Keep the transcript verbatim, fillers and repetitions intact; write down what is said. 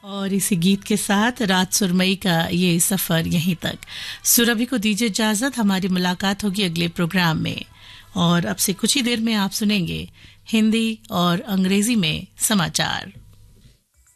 और इसी गीत के साथ रात सुरमई का ये सफर यहीं तक। सुरभि को दीजिए इजाजत। हमारी मुलाकात होगी अगले प्रोग्राम में और अब से कुछ ही देर में आप सुनेंगे हिंदी और अंग्रेजी में समाचार।